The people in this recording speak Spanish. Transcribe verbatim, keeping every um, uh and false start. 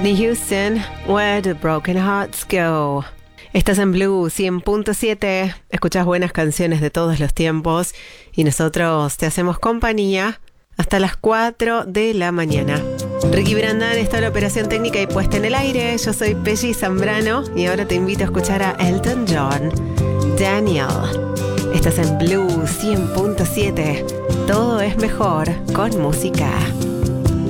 Whitney Houston, Where Do Broken Hearts Go? Estás en Blue cien punto siete, escuchas buenas canciones de todos los tiempos y nosotros te hacemos compañía hasta las cuatro de la mañana. Ricky Brandán está en la operación técnica y puesta en el aire. Yo soy Pelli Zambrano y ahora te invito a escuchar a Elton John, Daniel. Estás en Blue cien punto siete, todo es mejor con música.